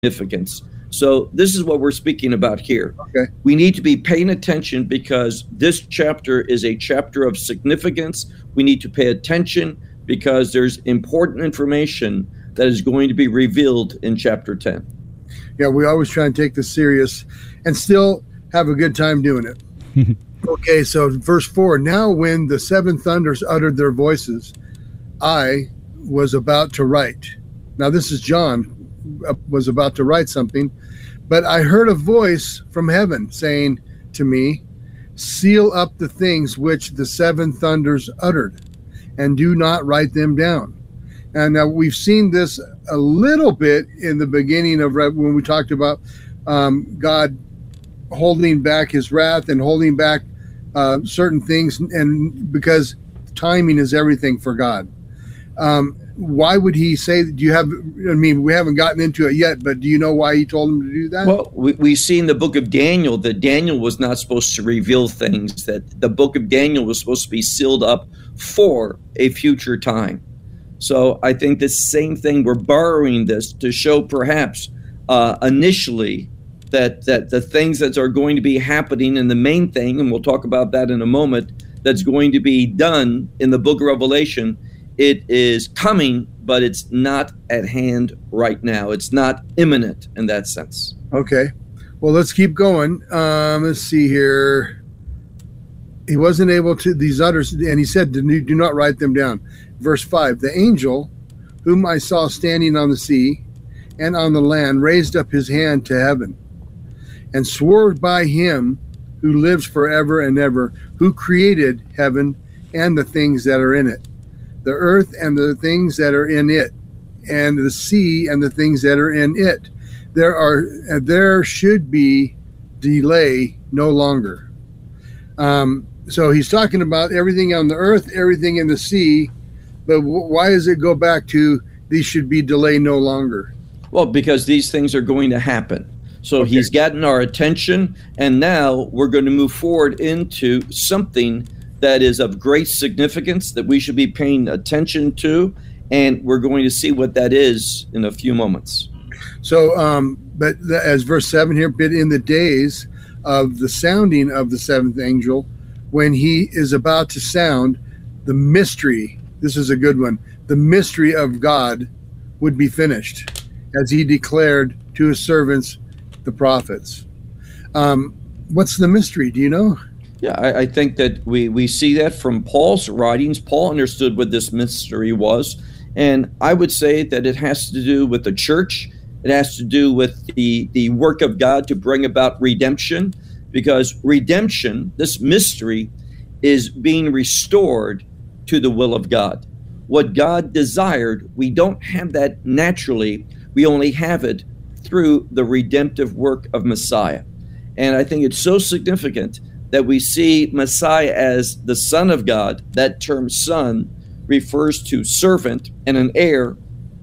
significance. So this is what we're speaking about here. Okay. We need to be paying attention because this chapter is a chapter of significance. We need to pay attention because there's important information that is going to be revealed in chapter 10. Yeah, we always try and take this serious and still have a good time doing it. Okay, so verse 4, now when the seven thunders uttered their voices, I was about to write. Now this is John was about to write something, but I heard a voice from heaven saying to me, seal up the things which the seven thunders uttered, and do not write them down. And now we've seen this a little bit in the beginning of when we talked about God holding back his wrath and holding back certain things, and because timing is everything for God. Why would he say, we haven't gotten into it yet, but do you know why he told him to do that? Well, we see in the book of Daniel that Daniel was not supposed to reveal things, that the book of Daniel was supposed to be sealed up for a future time. So I think the same thing, we're borrowing this to show perhaps initially that the things that are going to be happening, and the main thing, and we'll talk about that in a moment, that's going to be done in the book of Revelation, it is coming, but it's not at hand right now. It's not imminent in that sense. Okay. Well, let's keep going. Let's see here. He wasn't able to, these others, and he said, do not write them down. Verse 5, the angel whom I saw standing on the sea and on the land raised up his hand to heaven and swore by him who lives forever and ever, who created heaven and the things that are in it, the earth and the things that are in it, and the sea and the things that are in it. There should be delay no longer. So he's talking about everything on the earth, everything in the sea, but why does it go back to these should be delay no longer? Well, because these things are going to happen. So Okay. He's gotten our attention, and now we're going to move forward into something that is of great significance that we should be paying attention to, and we're going to see what that is in a few moments. So, as verse 7 here, but in the days of the sounding of the seventh angel, when he is about to sound, the mystery, this is a good one, the mystery of God would be finished, as he declared to his servants, the prophets. What's the mystery? Do you know? Yeah, I think that we see that from Paul's writings. Paul understood what this mystery was, and I would say that it has to do with the church. It has to do with the work of God to bring about redemption, because redemption, this mystery, is being restored to the will of God. What God desired, we don't have that naturally. We only have it through the redemptive work of Messiah. And I think it's so significant that we see Messiah as the Son of God. That term son refers to servant and an heir.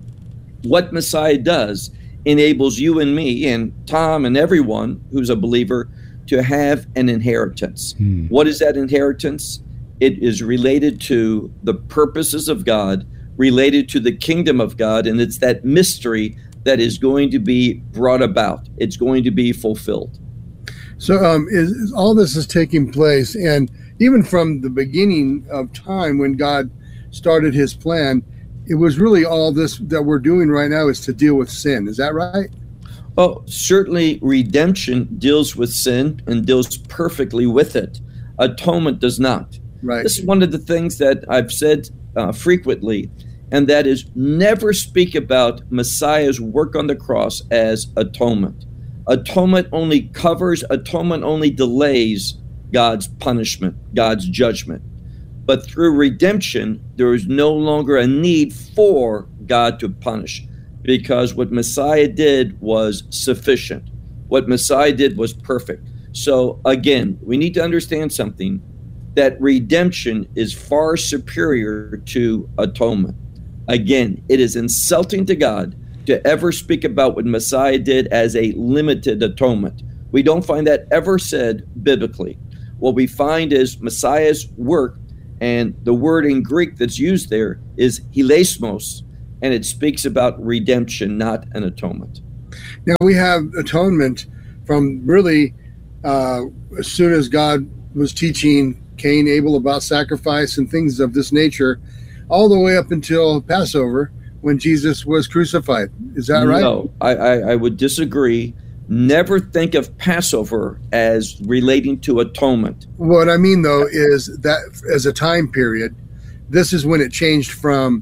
What Messiah does enables you and me and Tom and everyone who's a believer to have an inheritance. What is that inheritance? It is related to the purposes of God, related to the kingdom of God, and it's that mystery that is going to be brought about. It's going to be fulfilled. So all this is taking place, and even from the beginning of time when God started his plan, it was really all this that we're doing right now is to deal with sin. Is that right? Well, certainly redemption deals with sin and deals perfectly with it. Atonement does not. Right. This is one of the things that I've said frequently, and that is never speak about Messiah's work on the cross as atonement. Atonement only covers, atonement only delays God's punishment, God's judgment. But through redemption, there is no longer a need for God to punish, because what Messiah did was sufficient. What Messiah did was perfect. So again, we need to understand something, that redemption is far superior to atonement. Again, it is insulting to God to ever speak about what Messiah did as a limited atonement. We don't find that ever said biblically. What we find is Messiah's work, and the word in Greek that's used there is hilasmos, and it speaks about redemption, not an atonement. Now we have atonement from really as soon as God was teaching Cain, Abel about sacrifice and things of this nature, all the way up until Passover when Jesus was crucified. Is that right? No, I would disagree. Never think of Passover as relating to atonement. What I mean, though, is that as a time period, this is when it changed from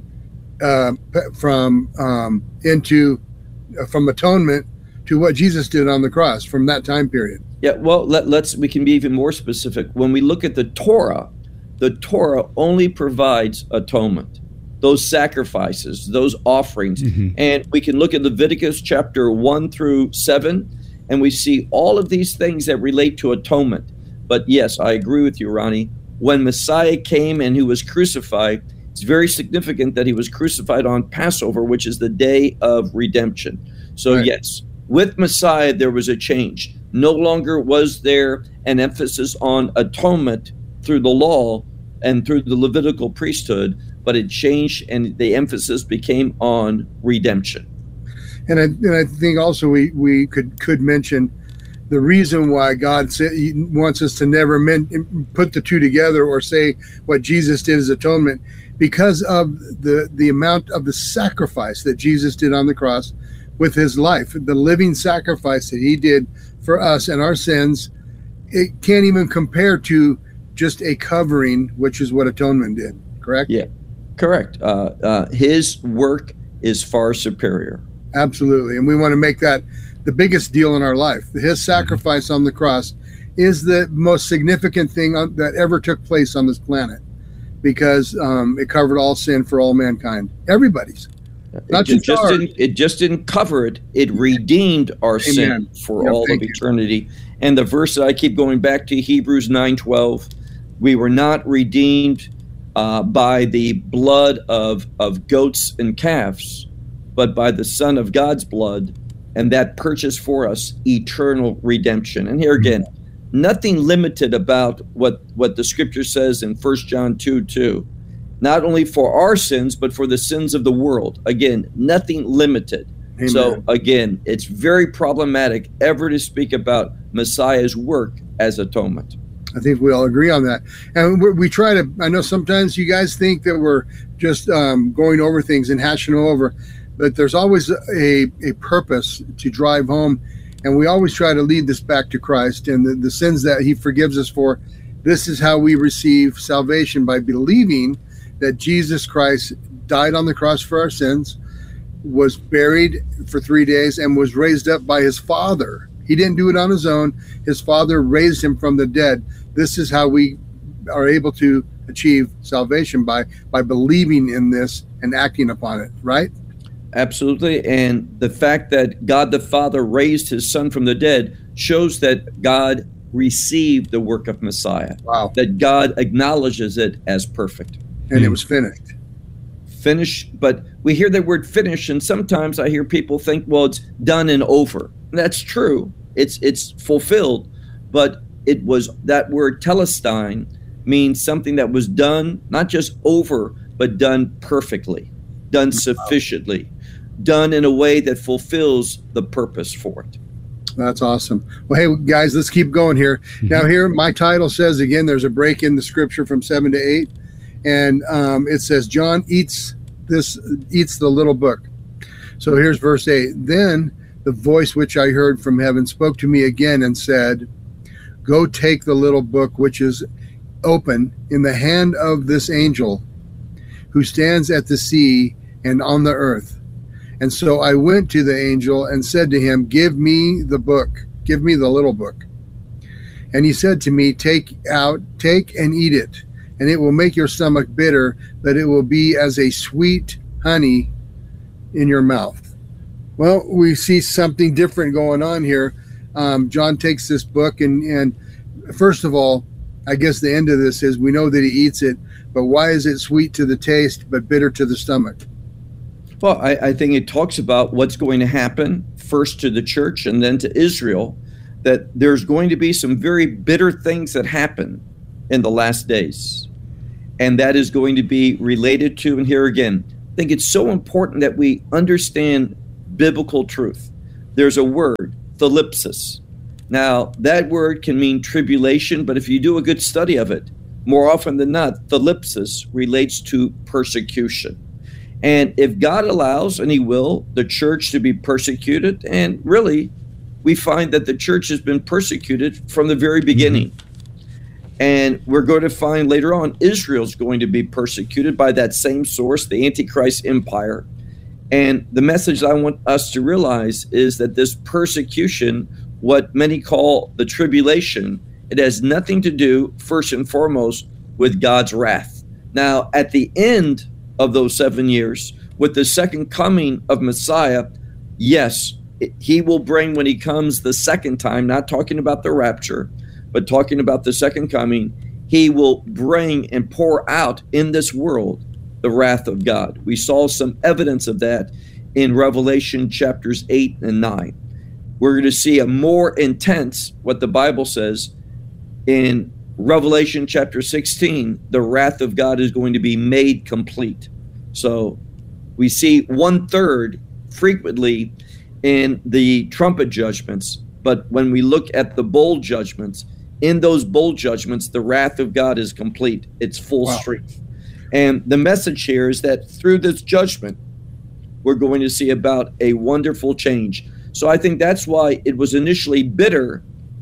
atonement to what Jesus did on the cross from that time period. Yeah, well, we can be even more specific. When we look at the Torah only provides atonement, those sacrifices, those offerings. Mm-hmm. And we can look at Leviticus chapter 1 through 7, and we see all of these things that relate to atonement. But yes, I agree with you, Ronnie. When Messiah came and he was crucified, it's very significant that he was crucified on Passover, which is the day of redemption. So right. Yes, with Messiah, there was a change. No longer was there an emphasis on atonement through the law and through the Levitical priesthood, but it changed and the emphasis became on redemption. And I think also we could mention the reason why God he wants us to never put the two together or say what Jesus did as atonement, because of the amount of the sacrifice that Jesus did on the cross with his life, the living sacrifice that he did for us and our sins. It can't even compare to just a covering, which is what atonement did. Correct? Yeah, correct. His work is far superior. Absolutely. And we want to make that the biggest deal in our life. His sacrifice on the cross is the most significant thing that ever took place on this planet, because it covered all sin for all mankind. Everybody's. It just didn't cover it. It redeemed our sin for all of eternity. And the verse that I keep going back to, Hebrews 9:12, we were not redeemed by the blood of goats and calves, but by the Son of God's blood, and that purchased for us eternal redemption. And here again, nothing limited about what the scripture says in 1 John 2:2. Not only for our sins, but for the sins of the world. Again, nothing limited. Amen. So again, it's very problematic ever to speak about Messiah's work as atonement. I think we all agree on that. And we try to, I know sometimes you guys think that we're just going over things and hashing them over, but there's always a purpose to drive home. And we always try to lead this back to Christ and the sins that he forgives us for. This is how we receive salvation, by believing that Jesus Christ died on the cross for our sins, was buried for 3 days, and was raised up by his Father. He didn't do it on his own. His Father raised him from the dead. This is how we are able to achieve salvation, by believing in this and acting upon it, right? Absolutely. And the fact that God the Father raised his Son from the dead shows that God received the work of Messiah. Wow. That God acknowledges it as perfect. And it was finished. Finished, but we hear that word finish, and sometimes I hear people think, well, it's done and over. And that's true. It's fulfilled, but it was, that word telestai means something that was done, not just over, but done perfectly, done sufficiently, done in a way that fulfills the purpose for it. That's awesome. Well, hey, guys, let's keep going here. Now here, my title says, again, there's a break in the scripture from 7 to 8. And it says, John eats the little book. So here's verse 8. Then the voice which I heard from heaven spoke to me again and said, go take the little book which is open in the hand of this angel who stands at the sea and on the earth. And so I went to the angel and said to him, give me the book, give me the little book. And he said to me, take and eat it. And it will make your stomach bitter, but it will be as a sweet honey in your mouth. Well, we see something different going on here. John takes this book, and first of all, I guess the end of this is we know that he eats it, but why is it sweet to the taste, but bitter to the stomach? Well, I think it talks about what's going to happen first to the church and then to Israel, that there's going to be some very bitter things that happen in the last days. And that is going to be related to, and here again, I think it's so important that we understand biblical truth. there's a word, thalipsis. Now, that word can mean tribulation, but if you do a good study of it, more often than not, thalipsis relates to persecution. And if God allows, and he will, the church to be persecuted, and really, we find that the church has been persecuted from the very beginning. And we're going to find later on, Israel's going to be persecuted by that same source, the Antichrist empire. And the message I want us to realize is that this persecution, what many call the tribulation, it has nothing to do, first and foremost, with God's wrath. Now, at the end of those 7 years, with the second coming of Messiah, yes, he will bring, when he comes the second time, not talking about the rapture, but talking about the second coming, he will bring and pour out in this world the wrath of God. We saw some evidence of that in Revelation chapters 8 and 9. We're going to see a more intense, what the Bible says, in Revelation chapter 16, the wrath of God is going to be made complete. So we see 1/3 frequently in the trumpet judgments, but when we look at the bowl judgments, in those bowl judgments, the wrath of God is complete. It's full strength. And the message here is that through this judgment, we're going to see about a wonderful change. So I think that's why it was initially bitter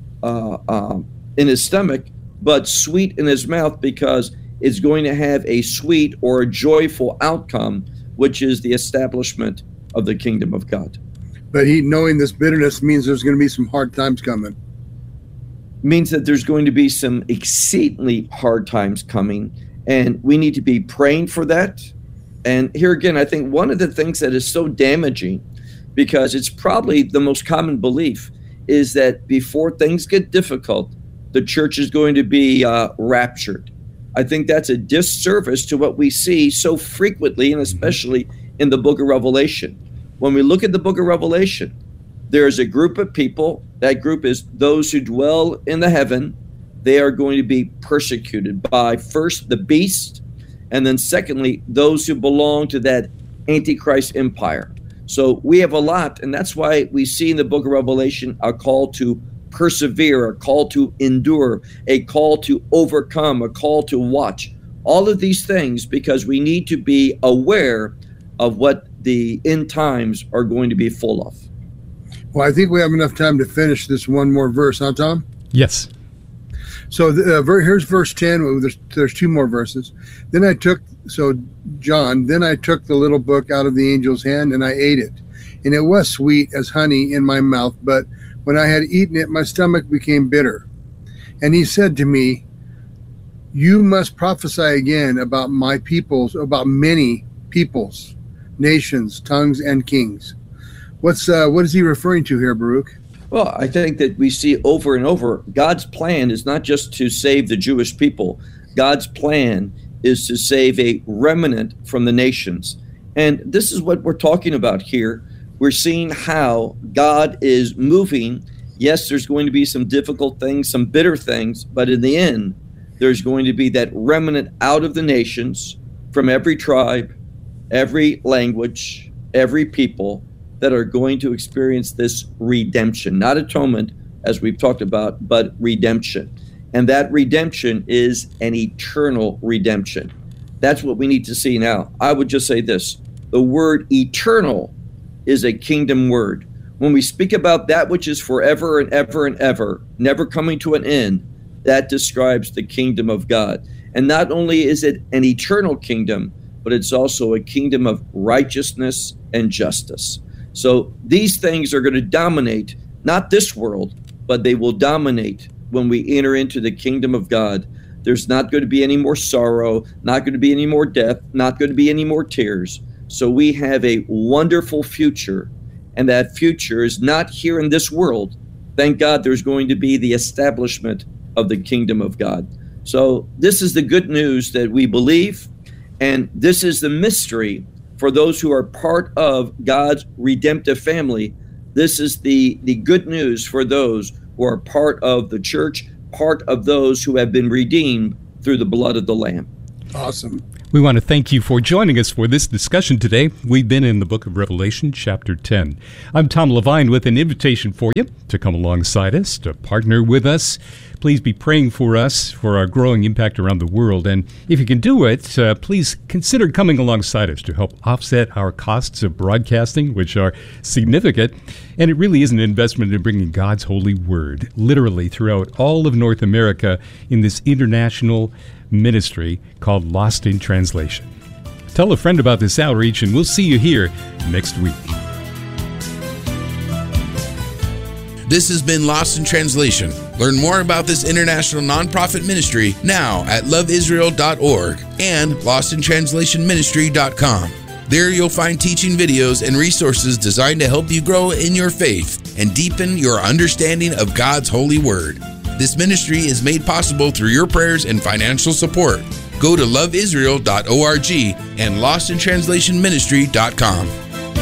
in his stomach, but sweet in his mouth, because it's going to have a sweet or a joyful outcome, which is the establishment of the kingdom of God. But knowing this bitterness means there's going to be some hard times coming. Means that there's going to be some exceedingly hard times coming, and we need to be praying for that. And here again, I think one of the things that is so damaging, because it's probably the most common belief, is that before things get difficult, the church is going to be raptured. I think that's a disservice to what we see so frequently, and especially in the book of Revelation. When we look at the book of Revelation, there's a group of people. That group is those who dwell in the heaven. They are going to be persecuted by, first, the beast, and then secondly, those who belong to that Antichrist empire. So we have a lot, and that's why we see in the book of Revelation a call to persevere, a call to endure, a call to overcome, a call to watch. All of these things, because we need to be aware of what the end times are going to be full of. Well, I think we have enough time to finish this one more verse, huh, Tom? Yes. So here's verse 10. There's two more verses. Then I took the little book out of the angel's hand, and I ate it. And it was sweet as honey in my mouth, but when I had eaten it, my stomach became bitter. And he said to me, you must prophesy again about my peoples, about many peoples, nations, tongues, and kings. What is he referring to here, Baruch? Well, I think that we see over and over, God's plan is not just to save the Jewish people. God's plan is to save a remnant from the nations. And this is what we're talking about here. We're seeing how God is moving. Yes, there's going to be some difficult things, some bitter things, but in the end, there's going to be that remnant out of the nations from every tribe, every language, every people that are going to experience this redemption, not atonement, as we've talked about, but redemption. And that redemption is an eternal redemption. That's what we need to see now. I would just say this. The word eternal is a kingdom word. When we speak about that which is forever and ever and ever, never coming to an end, that describes the kingdom of God. And not only is it an eternal kingdom, but it's also a kingdom of righteousness and justice. So these things are going to dominate, not this world, but they will dominate when we enter into the kingdom of God. There's not going to be any more sorrow, not going to be any more death, not going to be any more tears. So we have a wonderful future, and that future is not here in this world. Thank God there's going to be the establishment of the kingdom of God. So this is the good news that we believe, and this is the mystery for those who are part of God's redemptive family. This is the good news for those who are part of the church, part of those who have been redeemed through the blood of the Lamb. Awesome. We want to thank you for joining us for this discussion today. We've been in the book of Revelation, chapter 10. I'm Tom Levine with an invitation for you to come alongside us, to partner with us. Please be praying for us, for our growing impact around the world. And if you can do it, please consider coming alongside us to help offset our costs of broadcasting, which are significant. And it really is an investment in bringing God's holy word, literally throughout all of North America, in this international ministry called Lost in Translation. Tell a friend about this outreach, and we'll see you here next week. This has been Lost in Translation. Learn more about this international nonprofit ministry now at loveisrael.org and lostintranslationministry.com. There you'll find teaching videos and resources designed to help you grow in your faith and deepen your understanding of God's holy word. This ministry is made possible through your prayers and financial support. Go to loveisrael.org and lostintranslationministry.com.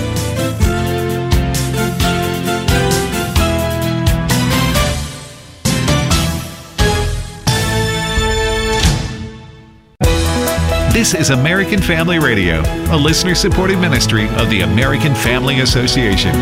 This is American Family Radio, a listener-supported ministry of the American Family Association.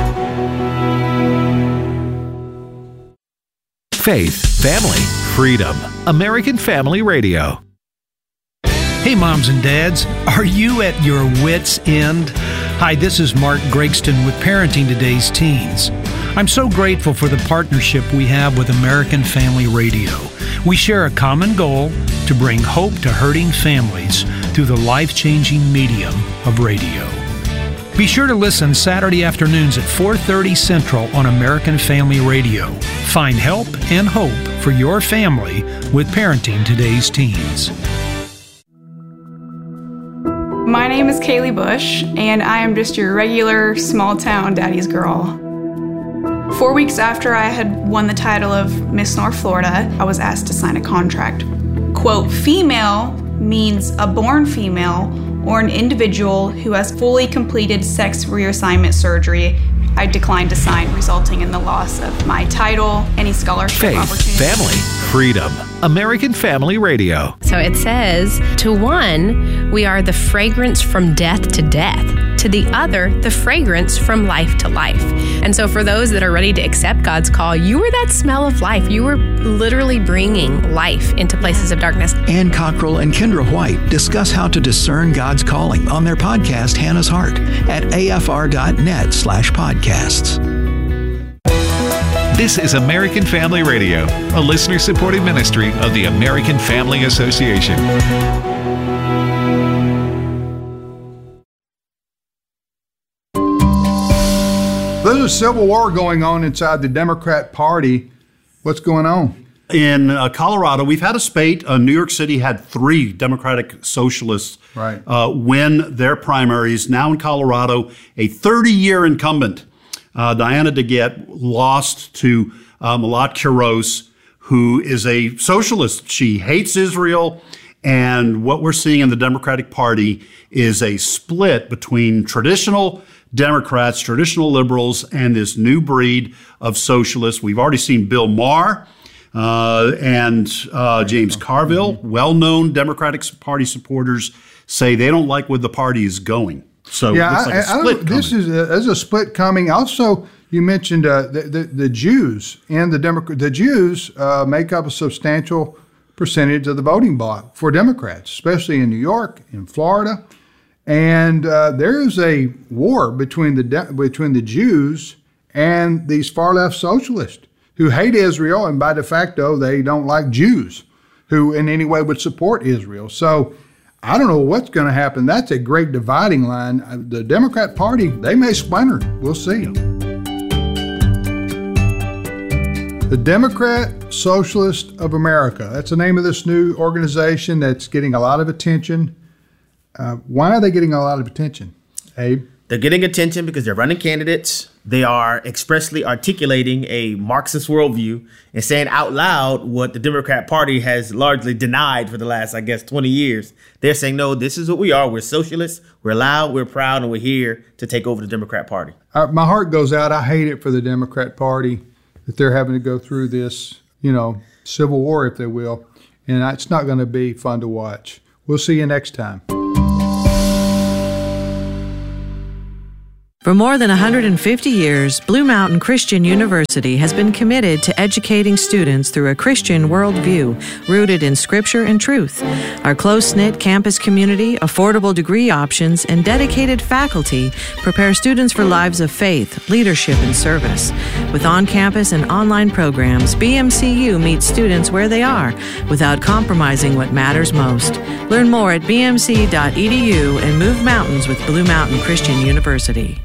Faith, family, freedom. American Family Radio. Hey, moms and dads, are you at your wits' end? Hi, this is Mark Gregston with Parenting Today's Teens. I'm so grateful for the partnership we have with American Family Radio. We share a common goal to bring hope to hurting families through the life-changing medium of radio. Be sure to listen Saturday afternoons at 4:30 Central on American Family Radio. Find help and hope for your family with Parenting Today's Teens. My name is Kaylee Bush, and I am just your regular small-town daddy's girl. 4 weeks after I had won the title of Miss North Florida, I was asked to sign a contract. Quote, female means a born female or an individual who has fully completed sex reassignment surgery. I declined to sign, resulting in the loss of my title, any scholarship Faith, opportunities. family, freedom. American Family Radio. So it says, to one, we are the fragrance from death to death. To the other, the fragrance from life to life. And so for those that are ready to accept God's call, you are that smell of life. You are literally bringing life into places of darkness. Ann Cockrell and Kendra White discuss how to discern God's calling on their podcast, Hannah's Heart, at afr.net/podcasts. This is American Family Radio, a listener-supported ministry of the American Family Association. There's a civil war going on inside the Democrat Party. What's going on? In Colorado, we've had a spate. New York City had 3 Democratic Socialists win their primaries. Now in Colorado, a 30-year incumbent, Diana DeGette, lost to Malat Quiroz, who is a socialist. She hates Israel. And what we're seeing in the Democratic Party is a split between traditional Democrats, traditional liberals, and this new breed of socialists. We've already seen Bill Maher and James Carville, well-known Democratic Party supporters, say they don't like where the party is going. So yeah, it looks like a split coming. There's a split coming. Also, you mentioned the Jews and the Jews make up a substantial percentage of the voting bloc for Democrats, especially in New York, in Florida. And there is a war between the Jews and these far-left socialists who hate Israel, and by de facto, they don't like Jews who in any way would support Israel. So I don't know what's going to happen. That's a great dividing line. The Democrat Party, they may splinter. We'll see. The Democrat Socialist of America. That's the name of this new organization that's getting a lot of attention. Why are they getting a lot of attention, Abe? They're getting attention because they're running candidates. They are expressly articulating a Marxist worldview and saying out loud what the Democrat Party has largely denied for the last, 20 years. They're saying, no, this is what we are. We're socialists. We're loud. We're proud. And we're here to take over the Democrat Party. My heart goes out. I hate it for the Democrat Party that they're having to go through this, civil war, if they will. And it's not going to be fun to watch. We'll see you next time. For more than 150 years, Blue Mountain Christian University has been committed to educating students through a Christian worldview rooted in Scripture and truth. Our close-knit campus community, affordable degree options, and dedicated faculty prepare students for lives of faith, leadership, and service. With on-campus and online programs, BMCU meets students where they are without compromising what matters most. Learn more at bmc.edu and move mountains with Blue Mountain Christian University.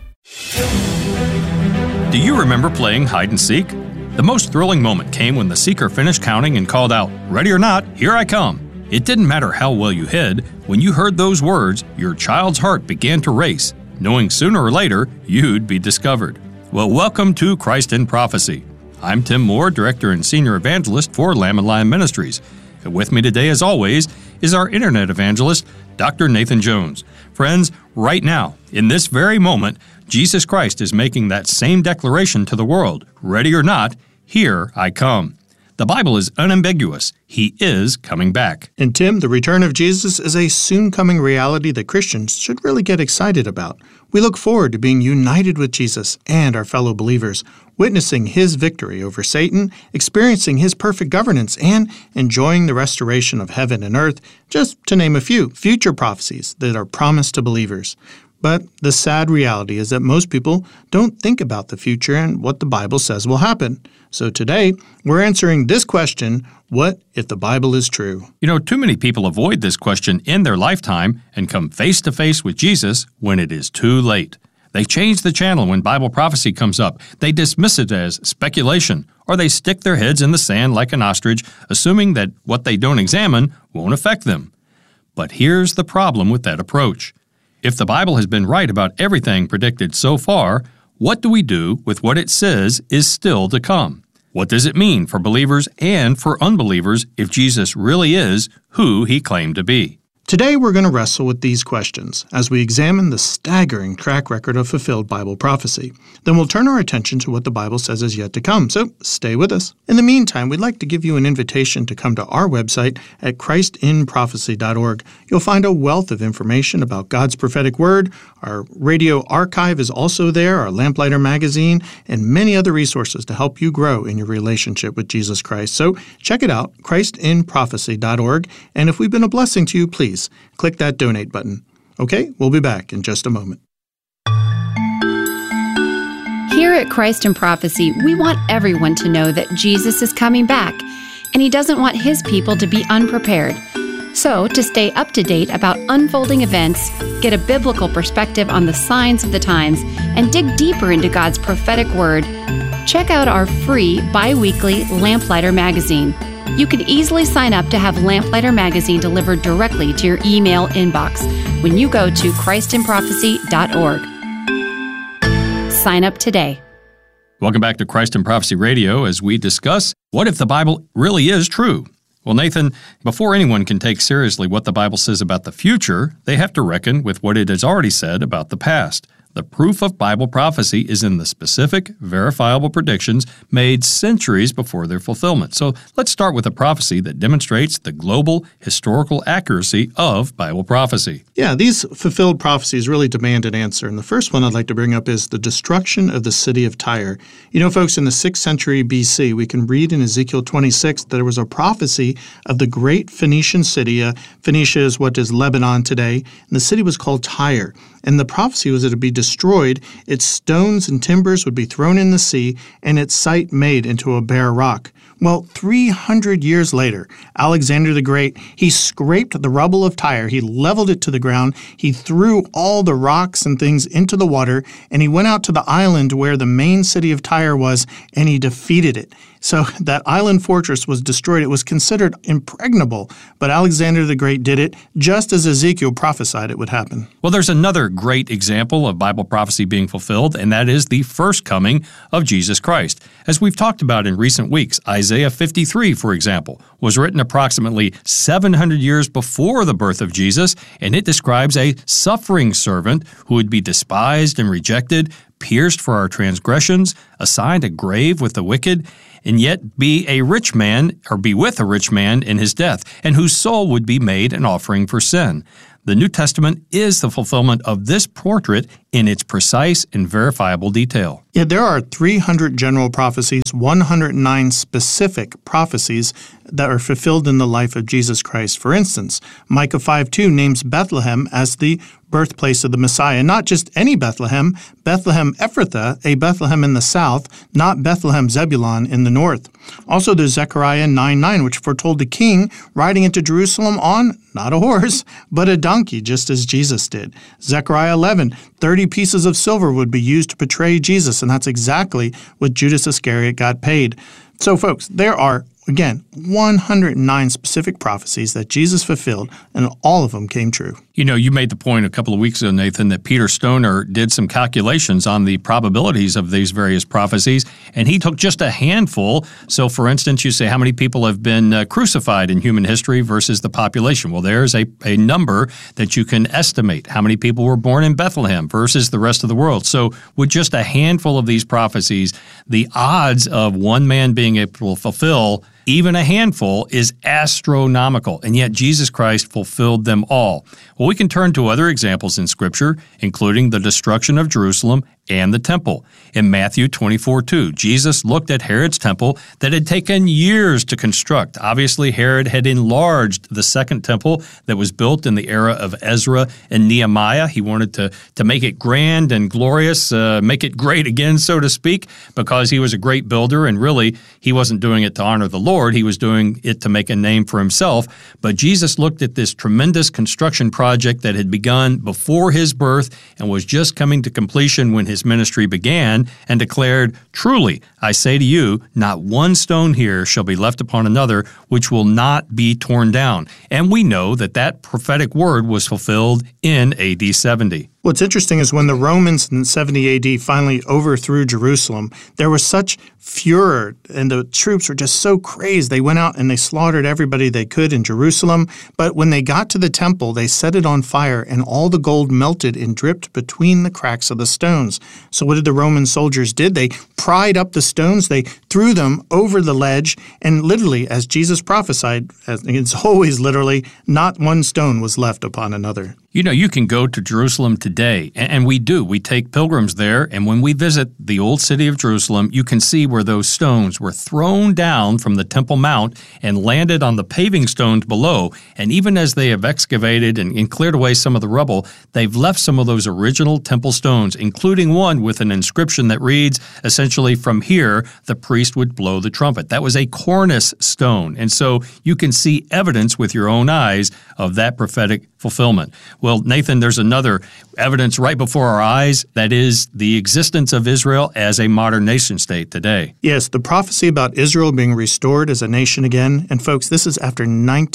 Do you remember playing hide and seek? The most thrilling moment came when the seeker finished counting and called out, "Ready or not, here I come." It didn't matter how well you hid. When you heard those words, your child's heart began to race, knowing sooner or later you'd be discovered. Well, welcome to Christ in Prophecy. I'm Tim Moore, Director and Senior Evangelist for Lamb and Lion Ministries. With me today, as always, is our Internet Evangelist, Dr. Nathan Jones. Friends, right now, in this very moment, Jesus Christ is making that same declaration to the world. Ready or not, here I come. The Bible is unambiguous. He is coming back. And Tim, the return of Jesus is a soon-coming reality that Christians should really get excited about. We look forward to being united with Jesus and our fellow believers, witnessing His victory over Satan, experiencing His perfect governance, and enjoying the restoration of heaven and earth, just to name a few future prophecies that are promised to believers. But the sad reality is that most people don't think about the future and what the Bible says will happen. So today, we're answering this question: what if the Bible is true? You know, too many people avoid this question in their lifetime and come face to face with Jesus when it is too late. They change the channel when Bible prophecy comes up. They dismiss it as speculation, or they stick their heads in the sand like an ostrich, assuming that what they don't examine won't affect them. But here's the problem with that approach. If the Bible has been right about everything predicted so far, what do we do with what it says is still to come? What does it mean for believers and for unbelievers if Jesus really is who He claimed to be? Today we're going to wrestle with these questions as we examine the staggering track record of fulfilled Bible prophecy. Then we'll turn our attention to what the Bible says is yet to come, so stay with us. In the meantime, we'd like to give you an invitation to come to our website at christinprophecy.org. You'll find a wealth of information about God's prophetic word. Our radio archive is also there, our Lamplighter magazine, and many other resources to help you grow in your relationship with Jesus Christ. So check it out, christinprophecy.org, and if we've been a blessing to you, please click that donate button. Okay, we'll be back in just a moment. Here at Christ in Prophecy, we want everyone to know that Jesus is coming back, and He doesn't want His people to be unprepared. So, to stay up to date about unfolding events, get a biblical perspective on the signs of the times, and dig deeper into God's prophetic word, check out our free bi-weekly Lamplighter magazine. You can easily sign up to have Lamplighter magazine delivered directly to your email inbox when you go to christinprophecy.org. Sign up today. Welcome back to Christ in Prophecy Radio as we discuss what if the Bible really is true. Well, Nathan, before anyone can take seriously what the Bible says about the future, they have to reckon with what it has already said about the past. The proof of Bible prophecy is in the specific, verifiable predictions made centuries before their fulfillment. So let's start with a prophecy that demonstrates the global historical accuracy of Bible prophecy. Yeah, these fulfilled prophecies really demand an answer. And the first one I'd like to bring up is the destruction of the city of Tyre. You know, folks, in the 6th century BC, we can read in Ezekiel 26 that there was a prophecy of the great Phoenician city. Phoenicia is what is Lebanon today, and the city was called Tyre. And the prophecy was that it would be destroyed, its stones and timbers would be thrown in the sea, and its site made into a bare rock. Well, 300 years later, Alexander the Great, he scraped the rubble of Tyre, he leveled it to the ground, he threw all the rocks and things into the water, and he went out to the island where the main city of Tyre was, and he defeated it. So that island fortress was destroyed. It was considered impregnable, but Alexander the Great did it just as Ezekiel prophesied it would happen. Well, there's another great example of Bible prophecy being fulfilled, and that is the first coming of Jesus Christ. As we've talked about in recent weeks, Isaiah 53, for example, was written approximately 700 years before the birth of Jesus, and it describes a suffering servant who would be despised and rejected, pierced for our transgressions, assigned a grave with the wicked, and yet be with a rich man in his death, and whose soul would be made an offering for sin. The New Testament is the fulfillment of this portrait in its precise and verifiable detail. Yeah, there are 300 general prophecies, 109 specific prophecies that are fulfilled in the life of Jesus Christ. For instance, Micah 5:2 names Bethlehem as the birthplace of the Messiah. Not just any Bethlehem, Bethlehem Ephrathah, a Bethlehem in the south, not Bethlehem Zebulun in the north. Also, there's Zechariah 9:9, which foretold the king riding into Jerusalem on, not a horse, but a donkey, just as Jesus did. Zechariah 11, 30 pieces of silver would be used to portray Jesus, and that's exactly what Judas Iscariot got paid. So, folks, there are, again, 109 specific prophecies that Jesus fulfilled, and all of them came true. You know, you made the point a couple of weeks ago, Nathan, that Peter Stoner did some calculations on the probabilities of these various prophecies, and he took just a handful. So, for instance, you say how many people have been crucified in human history versus the population. Well, there's a number that you can estimate. How many people were born in Bethlehem versus the rest of the world? So, with just a handful of these prophecies, the odds of one man being able to fulfill even a handful is astronomical, and yet Jesus Christ fulfilled them all. Well, we can turn to other examples in Scripture, including the destruction of Jerusalem and the temple. In Matthew 24:2, Jesus looked at Herod's temple that had taken years to construct. Obviously, Herod had enlarged the second temple that was built in the era of Ezra and Nehemiah. He wanted to make it grand and glorious, make it great again, so to speak, because he was a great builder, and really, he wasn't doing it to honor the Lord. He was doing it to make a name for himself. But Jesus looked at this tremendous construction project that had begun before his birth and was just coming to completion when his ministry began, and declared, "Truly, I say to you, not one stone here shall be left upon another, which will not be torn down." And we know that that prophetic word was fulfilled in AD 70. What's interesting is when the Romans in 70 AD finally overthrew Jerusalem, there was such furor, and the troops were just so crazed. They went out and they slaughtered everybody they could in Jerusalem. But when they got to the temple, they set it on fire, and all the gold melted and dripped between the cracks of the stones. So what did the Roman soldiers did? They pried up the stones, they threw them over the ledge, and literally, as Jesus prophesied, as it's always literally, not one stone was left upon another. You know, you can go to Jerusalem today, and we do. We take pilgrims there, and when we visit the old city of Jerusalem, you can see where those stones were thrown down from the Temple Mount and landed on the paving stones below. And even as they have excavated and cleared away some of the rubble, they've left some of those original temple stones, including one with an inscription that reads, essentially, "From here, the priest would blow the trumpet." That was a cornice stone. And so you can see evidence with your own eyes of that prophetic fulfillment. Well, Nathan, there's another evidence right before our eyes, that is the existence of Israel as a modern nation state today. Yes, the prophecy about Israel being restored as a nation again. And folks, this is after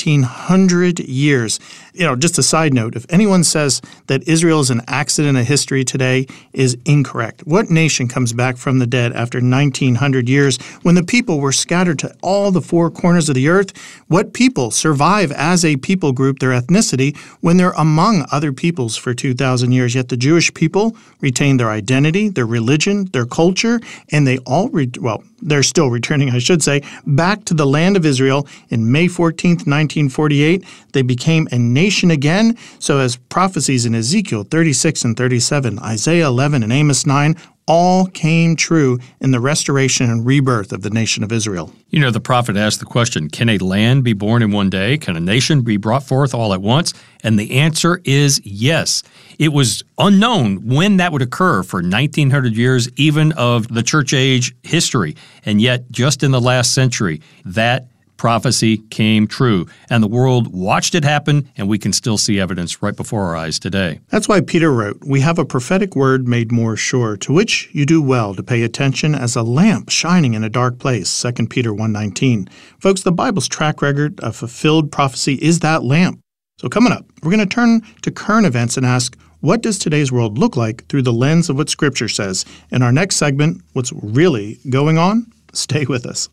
1900 years. You know, just a side note, if anyone says that Israel is an accident of history today, is incorrect. What nation comes back from the dead after 1900 years when the people were scattered to all the four corners of the earth? What people survive as a people group, their ethnicity, when they're among other peoples for 2,000 years? Yet the Jewish people retain their identity, their religion, their culture, and they all, they're still returning, I should say, back to the land of Israel. In May 14th, 1948, they became a nation again. So as prophecies in Ezekiel 36 and 37, Isaiah 11 and Amos 9, all came true in the restoration and rebirth of the nation of Israel. You know, the prophet asked the question, can a land be born in one day? Can a nation be brought forth all at once? And the answer is yes. It was unknown when that would occur for 1900 years, even of the church age history. And yet, just in the last century, that prophecy came true, and the world watched it happen, and we can still see evidence right before our eyes today. That's why Peter wrote, "We have a prophetic word made more sure, to which you do well to pay attention as a lamp shining in a dark place," 2 Peter 1:19. Folks, the Bible's track record of fulfilled prophecy is that lamp. So coming up, we're going to turn to current events and ask, what does today's world look like through the lens of what Scripture says? In our next segment, what's really going on? Stay with us.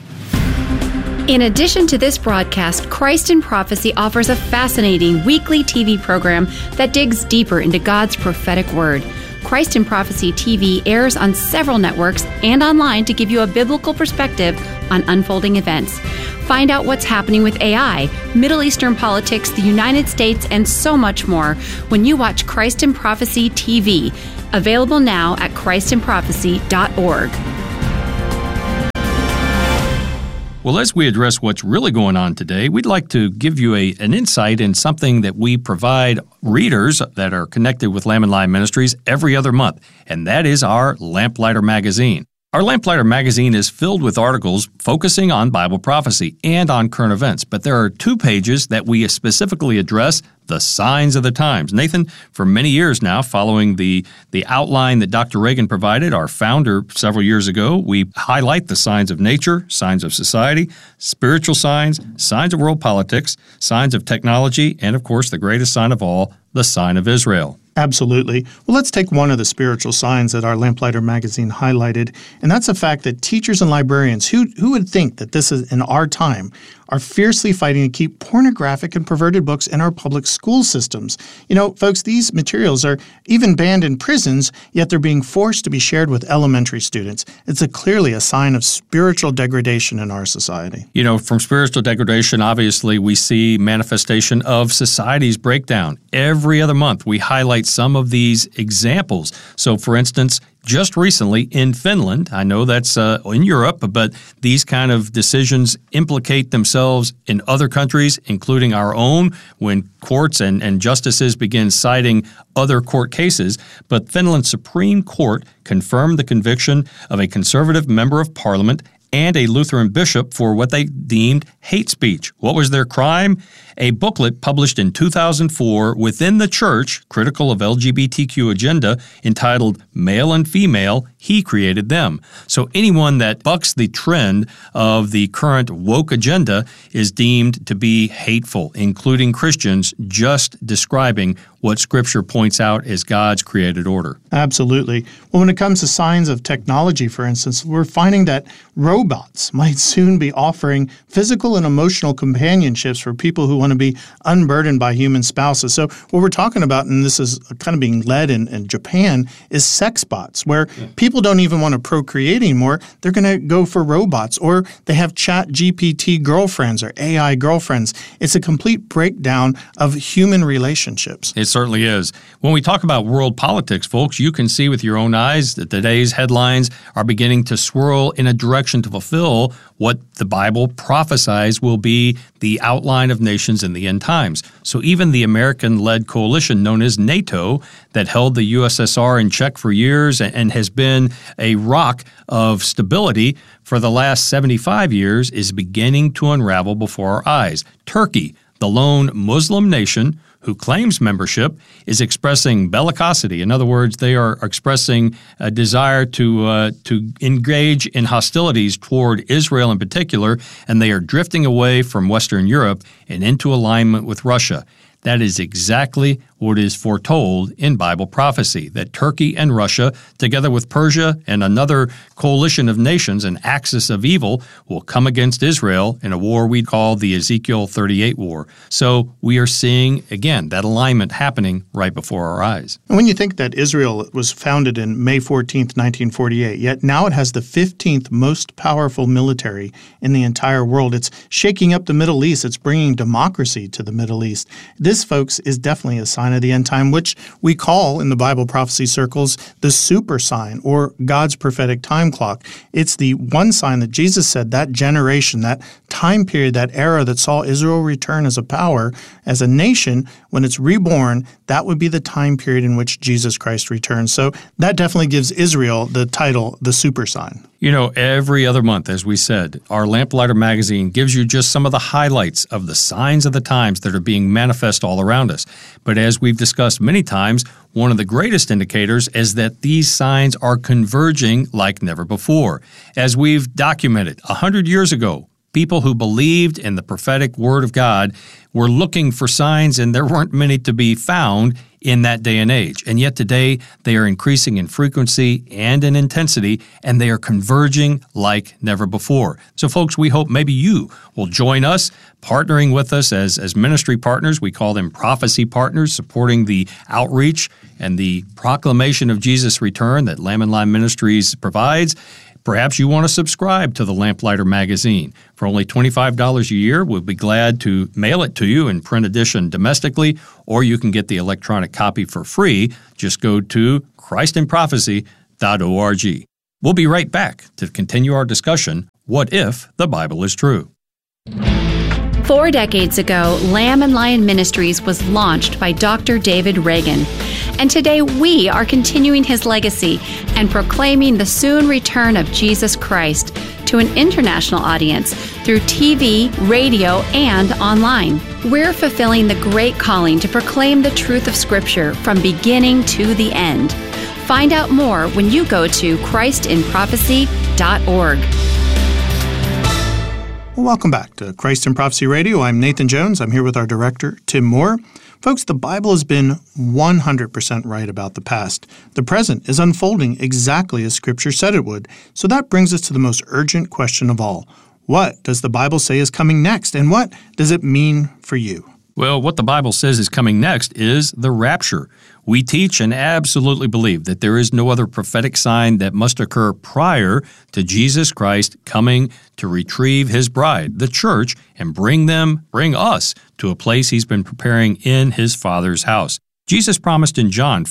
In addition to this broadcast, Christ in Prophecy offers a fascinating weekly TV program that digs deeper into God's prophetic word. Christ in Prophecy TV airs on several networks and online to give you a biblical perspective on unfolding events. Find out what's happening with AI, Middle Eastern politics, the United States, and so much more when you watch Christ in Prophecy TV. Available now at christinprophecy.org. Well, as we address what's really going on today, we'd like to give you an insight in something that we provide readers that are connected with Lamb and Lion Ministries every other month, and that is our Lamplighter magazine. Our Lamplighter magazine is filled with articles focusing on Bible prophecy and on current events, but there are 2 pages that we specifically address the signs of the times. Nathan, for many years now, following the outline that Dr. Reagan provided, our founder several years ago, we highlight the signs of nature, signs of society, spiritual signs, signs of world politics, signs of technology, and of course, the greatest sign of all, the sign of Israel. Absolutely. Well, let's take one of the spiritual signs that our Lamplighter magazine highlighted, and that's the fact that teachers and librarians, who would think that this is in our time, are fiercely fighting to keep pornographic and perverted books in our public school systems. You know, folks, these materials are even banned in prisons, yet they're being forced to be shared with elementary students. It's clearly a sign of spiritual degradation in our society. You know, from spiritual degradation, obviously, we see manifestation of society's breakdown. Every other month, we highlight some of these examples. So, for instance, just recently in Finland, I know that's in Europe, but these kind of decisions implicate themselves in other countries, including our own, when courts and justices begin citing other court cases. But Finland's Supreme Court confirmed the conviction of a conservative member of parliament and a Lutheran bishop for what they deemed hate speech. What was their crime? A booklet published in 2004 within the church, critical of LGBTQ agenda, entitled Male and Female, He Created Them. So anyone that bucks the trend of the current woke agenda is deemed to be hateful, including Christians just describing what Scripture points out as God's created order. Absolutely. Well, when it comes to signs of technology, for instance, we're finding that robots might soon be offering physical and emotional companionships for people who want to be unburdened by human spouses. So what we're talking about, and this is kind of being led in Japan, is sex bots, where people don't even want to procreate anymore. They're going to go for robots, or they have ChatGPT girlfriends or AI girlfriends. It's a complete breakdown of human relationships. It certainly is. When we talk about world politics, folks, you can see with your own eyes that today's headlines are beginning to swirl in a direction to fulfill what the Bible prophesies will be the outline of nations in the end times. So even the American-led coalition known as NATO that held the USSR in check for years and has been a rock of stability for the last 75 years is beginning to unravel before our eyes. Turkey, the lone Muslim nation who claims membership, is expressing bellicosity. In other words, they are expressing a desire to engage in hostilities toward Israel in particular, and they are drifting away from Western Europe and into alignment with Russia. That is exactly what is foretold in Bible prophecy, that Turkey and Russia, together with Persia and another coalition of nations, an axis of evil, will come against Israel in a war we call the Ezekiel 38 war. So we are seeing, again, that alignment happening right before our eyes. And when you think that Israel was founded in May 14th, 1948, yet now it has the 15th most powerful military in the entire world. It's shaking up the Middle East. It's bringing democracy to the Middle East. This, folks, is definitely a sign of the end time, which we call in the Bible prophecy circles the super sign, or God's prophetic time clock. It's the one sign that Jesus said that generation, that time period, that era that saw Israel return as a power, as a nation, when it's reborn, that would be the time period in which Jesus Christ returns. So that definitely gives Israel the title, the super sign. You know, every other month, as we said, our Lamplighter magazine gives you just some of the highlights of the signs of the times that are being manifest all around us. But as we've discussed many times, one of the greatest indicators is that these signs are converging like never before. As we've documented, 100 years ago, People who believed in the prophetic word of God were looking for signs, and there weren't many to be found in that day and age. And yet today, they are increasing in frequency and in intensity, and they are converging like never before. So folks, we hope maybe you will join us, partnering with us as ministry partners. We call them prophecy partners, supporting the outreach and the proclamation of Jesus' return that Lamb and Lion Ministries provides. Perhaps you want to subscribe to the Lamplighter magazine. For only $25 a year, we'll be glad to mail it to you in print edition domestically, or you can get the electronic copy for free. Just go to christinprophecy.org. We'll be right back to continue our discussion, What If the Bible is True? 4 decades ago, Lamb and Lion Ministries was launched by Dr. David Reagan. And today we are continuing his legacy and proclaiming the soon return of Jesus Christ to an international audience through TV, radio, and online. We're fulfilling the great calling to proclaim the truth of Scripture from beginning to the end. Find out more when you go to christinprophecy.org. Well, welcome back to Christ in Prophecy Radio. I'm Nathan Jones. I'm here with our director, Tim Moore. Folks, the Bible has been 100% right about the past. The present is unfolding exactly as Scripture said it would. So that brings us to the most urgent question of all. What does the Bible say is coming next, and what does it mean for you? Well, what the Bible says is coming next is the rapture. We teach and absolutely believe that there is no other prophetic sign that must occur prior to Jesus Christ coming to retrieve his bride, the church, and bring us to a place he's been preparing in his Father's house. Jesus promised in John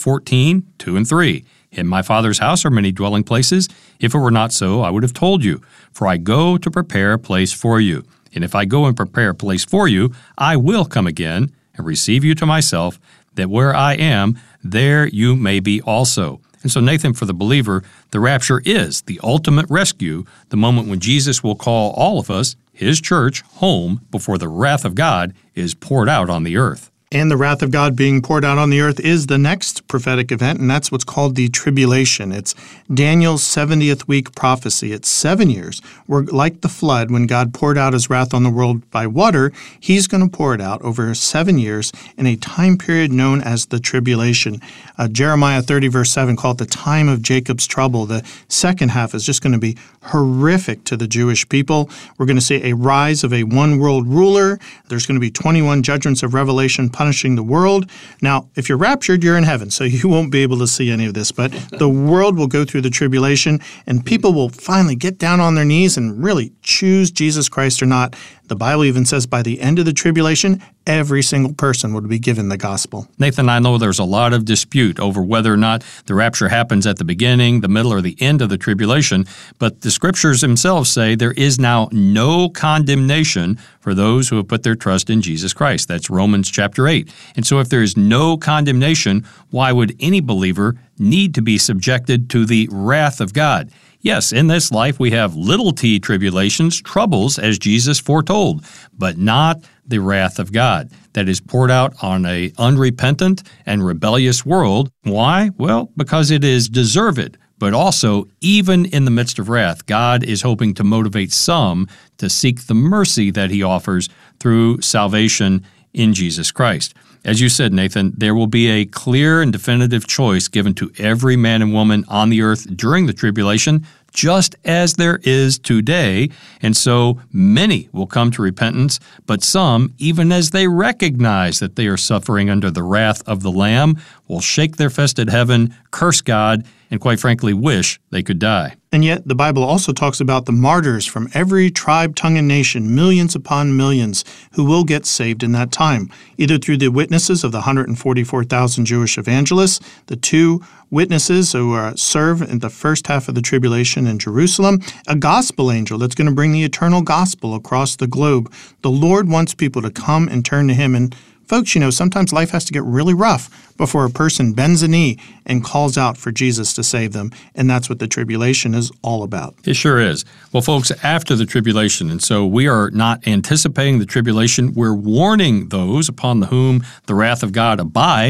14:2-3, "In my Father's house are many dwelling places. If it were not so, I would have told you, for I go to prepare a place for you. And if I go and prepare a place for you, I will come again and receive you to myself, that where I am, there you may be also." And so, Nathan, for the believer, the rapture is the ultimate rescue, the moment when Jesus will call all of us, his church, home before the wrath of God is poured out on the earth. And the wrath of God being poured out on the earth is the next prophetic event, and that's what's called the tribulation. It's Daniel's 70th week prophecy. It's 7 years. We're like the flood when God poured out his wrath on the world by water. He's going to pour it out over 7 years in a time period known as the tribulation. Jeremiah 30 verse 7 called it the time of Jacob's trouble. The second half is just going to be horrific to the Jewish people. We're going to see a rise of a one world ruler. There's going to be 21 judgments of Revelation punishing the world. Now, if you're raptured, you're in heaven, so you won't be able to see any of this, but the world will go through the tribulation, and people will finally get down on their knees and really choose Jesus Christ or not. The Bible even says by the end of the tribulation, every single person would be given the gospel. Nathan, I know there's a lot of dispute over whether or not the rapture happens at the beginning, the middle, or the end of the tribulation, but the Scriptures themselves say there is now no condemnation for those who have put their trust in Jesus Christ. That's Romans chapter 8. And so if there is no condemnation, why would any believer need to be subjected to the wrath of God? Yes, in this life we have little t tribulations, troubles, as Jesus foretold, but not the wrath of God that is poured out on an unrepentant and rebellious world. Why? Well, because it is deserved. But also, even in the midst of wrath, God is hoping to motivate some to seek the mercy that he offers through salvation in Jesus Christ. As you said, Nathan, there will be a clear and definitive choice given to every man and woman on the earth during the tribulation, just as there is today. And so many will come to repentance, but some, even as they recognize that they are suffering under the wrath of the Lamb, will shake their fist at heaven, curse God, and quite frankly wish they could die. And yet the Bible also talks about the martyrs from every tribe, tongue, and nation, millions upon millions, who will get saved in that time, either through the witnesses of the 144,000 Jewish evangelists, the 2 witnesses who serve in the first half of the tribulation in Jerusalem, a gospel angel that's going to bring the eternal gospel across the globe. The Lord wants people to come and turn to him. And folks, sometimes life has to get really rough before a person bends a knee and calls out for Jesus to save them. And that's what the tribulation is all about. It sure is. Well, folks, after the tribulation, and so we are not anticipating the tribulation, we're warning those upon whom the wrath of God abides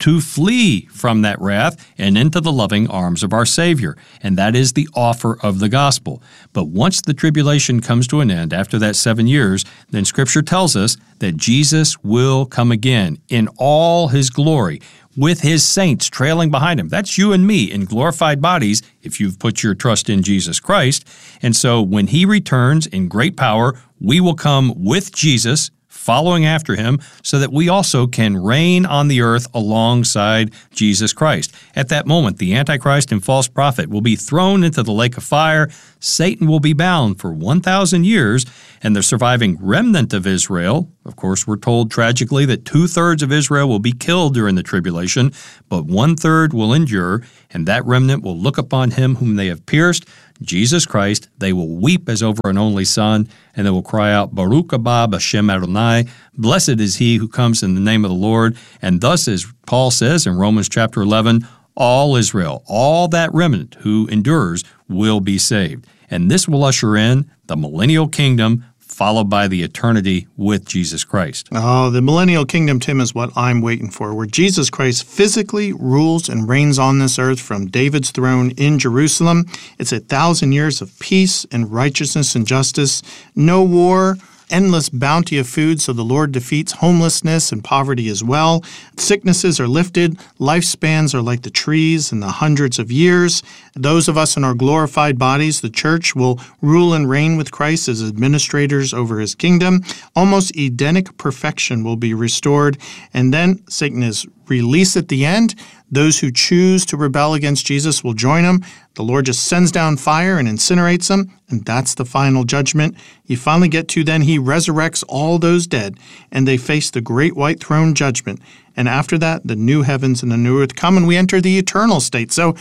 to flee from that wrath and into the loving arms of our Savior. And that is the offer of the gospel. But once the tribulation comes to an end after that 7 years, then Scripture tells us that Jesus will come again in all his glory, with his saints trailing behind him. That's you and me in glorified bodies if you've put your trust in Jesus Christ. And so when he returns in great power, we will come with Jesus, following after him, so that we also can reign on the earth alongside Jesus Christ. At that moment, the Antichrist and false prophet will be thrown into the lake of fire. Satan will be bound for 1,000 years, and the surviving remnant of Israel, of course, we're told tragically that 2/3 of Israel will be killed during the tribulation, but 1/3 will endure, and that remnant will look upon him whom they have pierced, Jesus Christ. They will weep as over an only son, and they will cry out, Baruch haba b'Shem Adonai, blessed is he who comes in the name of the Lord. And thus, as Paul says in Romans chapter 11, all Israel, all that remnant who endures will be saved. And this will usher in the millennial kingdom, followed by the eternity with Jesus Christ. Oh, the millennial kingdom, Tim, is what I'm waiting for, where Jesus Christ physically rules and reigns on this earth from David's throne in Jerusalem. It's 1,000 years of peace and righteousness and justice, no war, endless bounty of food, so the Lord defeats homelessness and poverty as well. Sicknesses are lifted. Lifespans are like the trees in the hundreds of years. Those of us in our glorified bodies, the church, will rule and reign with Christ as administrators over his kingdom. Almost Edenic perfection will be restored. And then Satan is released at the end. Those who choose to rebel against Jesus will join him. The Lord just sends down fire and incinerates them, and that's the final judgment. You finally get to then he resurrects all those dead, and they face the great white throne judgment. And after that, the new heavens and the new earth come, and we enter the eternal state. So,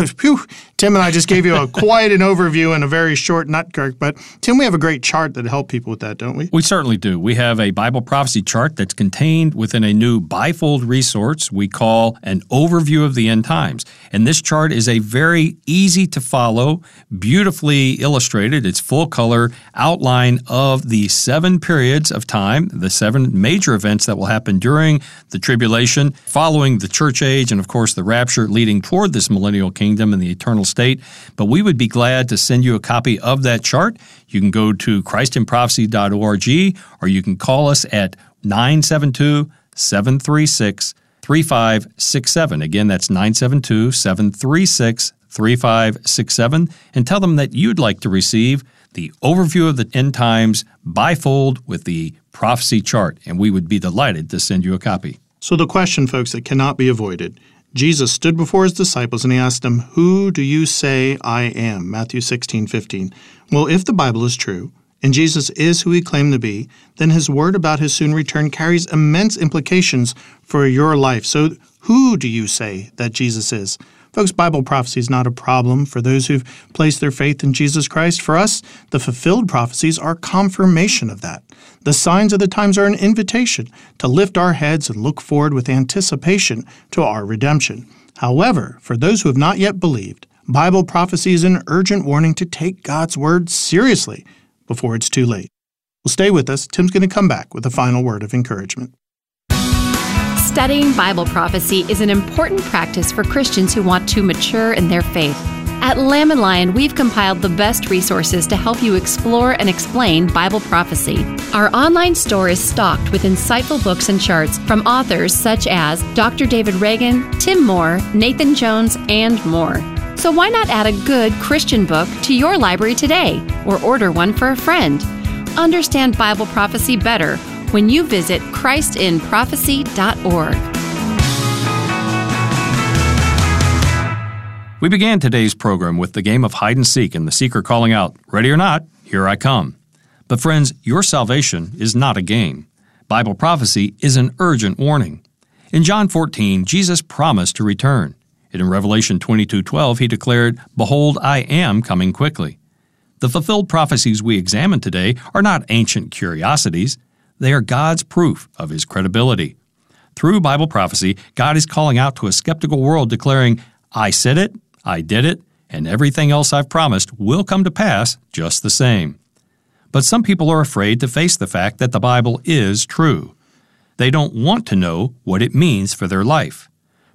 Tim and I just gave you quite an overview in a very short nutcrack. But, Tim, we have a great chart that helps people with that, don't we? We certainly do. We have a Bible prophecy chart that's contained within a new bifold resource we call an overview of the end times. And this chart is a very easy to follow, beautifully illustrated. It's full color outline of the 7 periods of time, the 7 major events that will happen during the tribulation, following the church age, and of course the rapture leading toward this millennial kingdom and the eternal state. But we would be glad to send you a copy of that chart. You can go to christinprophecy.org, or you can call us at 972-736-3567. Again, that's 972-736-3567, and tell them that you'd like to receive the overview of the end times bifold with the prophecy chart, and we would be delighted to send you a copy. So the question, folks, that cannot be avoided. Jesus stood before his disciples and he asked them, "Who do you say I am?" Matthew 16:15. Well, if the Bible is true, and Jesus is who he claimed to be, then his word about his soon return carries immense implications for your life. So who do you say that Jesus is? Folks, Bible prophecy is not a problem for those who've placed their faith in Jesus Christ. For us, the fulfilled prophecies are confirmation of that. The signs of the times are an invitation to lift our heads and look forward with anticipation to our redemption. However, for those who have not yet believed, Bible prophecy is an urgent warning to take God's word seriously before it's too late. Well, stay with us. Tim's going to come back with a final word of encouragement. Studying Bible prophecy is an important practice for Christians who want to mature in their faith. At Lamb & Lion, we've compiled the best resources to help you explore and explain Bible prophecy. Our online store is stocked with insightful books and charts from authors such as Dr. David Reagan, Tim Moore, Nathan Jones, and more. So why not add a good Christian book to your library today, or order one for a friend? Understand Bible prophecy better when you visit christinprophecy.org. We began today's program with the game of hide and seek and the seeker calling out, "Ready or not, here I come." But friends, your salvation is not a game. Bible prophecy is an urgent warning. In John 14, Jesus promised to return. And in Revelation 22:12, he declared, "Behold, I am coming quickly." The fulfilled prophecies we examine today are not ancient curiosities. They are God's proof of his credibility. Through Bible prophecy, God is calling out to a skeptical world, declaring, "I said it, I did it, and everything else I've promised will come to pass just the same." But some people are afraid to face the fact that the Bible is true. They don't want to know what it means for their life.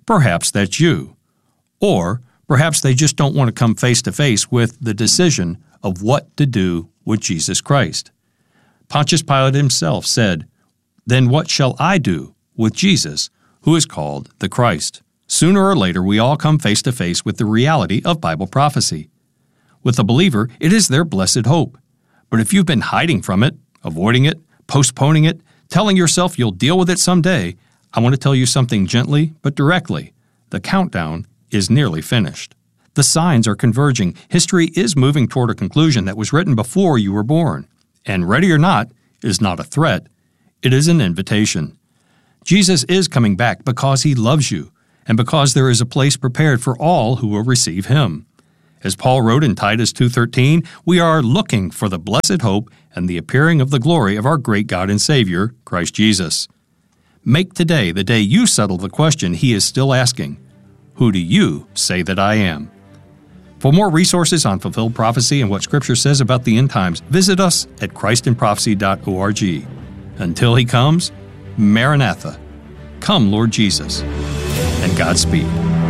Perhaps that's you. Or perhaps they just don't want to come face to face with the decision of what to do with Jesus Christ. Pontius Pilate himself said, "Then what shall I do with Jesus, who is called the Christ?" Sooner or later, we all come face to face with the reality of Bible prophecy. With the believer, it is their blessed hope. But if you've been hiding from it, avoiding it, postponing it, telling yourself you'll deal with it someday, I want to tell you something gently but directly. The countdown is nearly finished. The signs are converging. History is moving toward a conclusion that was written before you were born. And ready or not is not a threat. It is an invitation. Jesus is coming back because he loves you and because there is a place prepared for all who will receive him. As Paul wrote in Titus 2:13, we are looking for the blessed hope and the appearing of the glory of our great God and Savior, Christ Jesus. Make today the day you settle the question he is still asking, who do you say that I am? For more resources on fulfilled prophecy and what Scripture says about the end times, visit us at christinprophecy.org. Until he comes, Maranatha. Come, Lord Jesus, and Godspeed.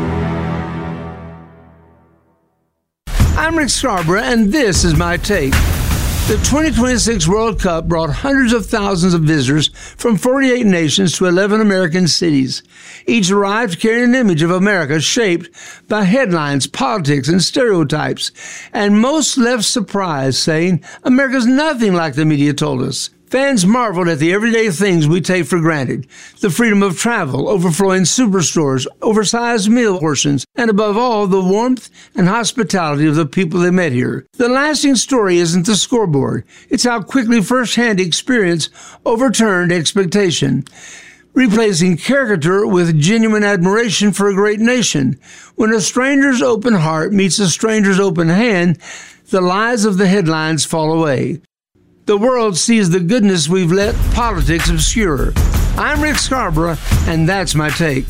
I'm Rick Scarborough, and this is my take. The 2026 World Cup brought hundreds of thousands of visitors from 48 nations to 11 American cities. Each arrived carrying an image of America shaped by headlines, politics, and stereotypes. And most left surprised, saying, America's nothing like the media told us. Fans marveled at the everyday things we take for granted. The freedom of travel, overflowing superstores, oversized meal portions, and above all, the warmth and hospitality of the people they met here. The lasting story isn't the scoreboard. It's how quickly first-hand experience overturned expectation, replacing caricature with genuine admiration for a great nation. When a stranger's open heart meets a stranger's open hand, the lies of the headlines fall away. The world sees the goodness we've let politics obscure. I'm Rick Scarborough, and that's my take.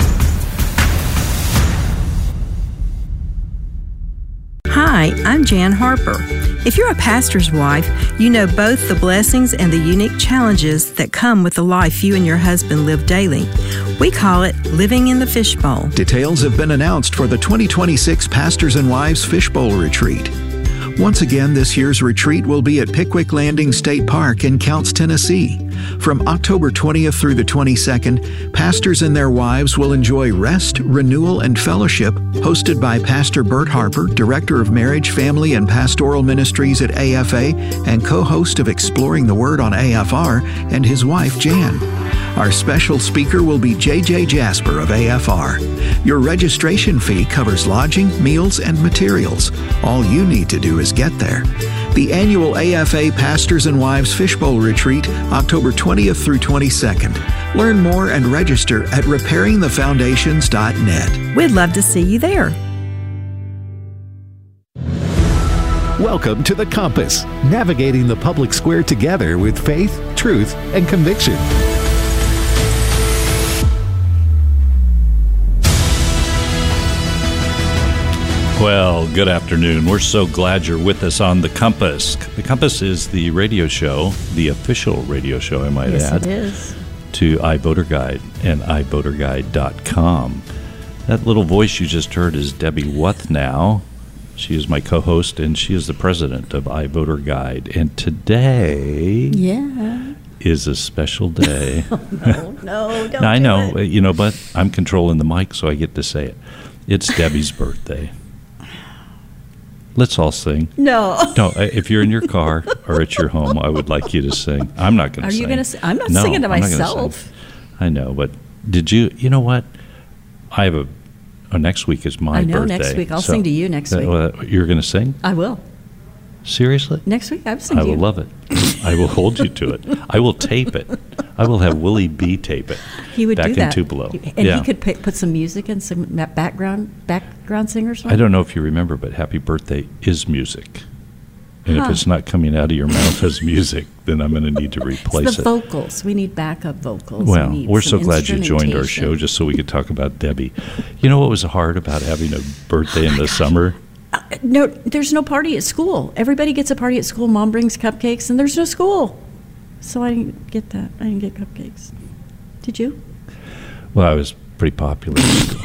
Hi, I'm Jan Harper. If you're a pastor's wife, you know both the blessings and the unique challenges that come with the life you and your husband live daily. We call it living in the fishbowl. Details have been announced for the 2026 Pastors and Wives Fishbowl Retreat. Once again, this year's retreat will be at Pickwick Landing State Park in Counce, Tennessee. From October 20th through the 22nd, pastors and their wives will enjoy rest, renewal, and fellowship, hosted by Pastor Bert Harper, Director of Marriage, Family, and Pastoral Ministries at AFA and co-host of Exploring the Word on AFR, and his wife, Jan. Our special speaker will be J.J. Jasper of AFR. Your registration fee covers lodging, meals, and materials. All you need to do is get there. The annual AFA Pastors and Wives Fishbowl Retreat, October 20th through 22nd. Learn more and register at repairingthefoundations.net. We'd love to see you there. Welcome to The Compass, navigating the public square together with faith, truth, and conviction. Well, good afternoon. We're so glad you're with us on The Compass. The Compass is the radio show, the official radio show, I might add. Yes, it is. To iVoterGuide and iVoterGuide.com. That little voice you just heard is Debbie Wuthnow. She is my co-host, and she is the president of iVoterGuide. And today is a special day. No, don't I know, do it. you know, but I'm controlling the mic, so I get to say it. It's Debbie's birthday. Let's all sing. No. No, if you're in your car or at your home, I would like you to sing. I'm not going to sing. Are you going to sing? I'm not singing to myself. I know, but did you know what? I have next week is my birthday. I know, next week. I'll sing to you next week. You're going to sing? I will. Seriously? Next week, I'll sing to you. I will love it. I will hold you to it. I will tape it. I will have Willie B tape it. He would do that. Back in Tupelo. And he could put some music and some background singers. I don't know if you remember, but Happy Birthday is music. And if it's not coming out of your mouth as music, then I'm going to need to replace it's the vocals. We need backup vocals. Well, we're so glad you joined our show just so we could talk about Debbie. You know what was hard about having a birthday in the summer? No, there's no party at school. Everybody gets a party at school. Mom brings cupcakes, and there's no school. So I didn't get that. I didn't get cupcakes. Did you? Well, I was pretty popular.